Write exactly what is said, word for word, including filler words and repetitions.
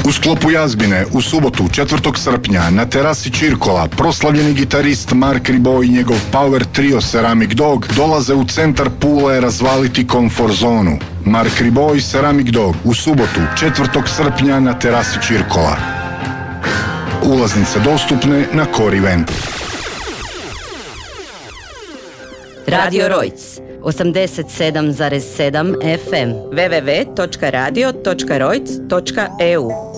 U sklopu Jazbine u subotu četvrtog srpnja na terasi Čirkola proslavljeni gitarist Mark Ribot i njegov power trio Ceramic Dog dolaze u centar Pule razvaliti komfort zonu. Mark Ribot i Ceramic Dog u subotu četvrtog srpnja na terasi Čirkola. Ulaznice dostupne na Core Event. Radio Rojc osamdeset sedam zarez sedam F M w w w točka radio točka rojc točka e u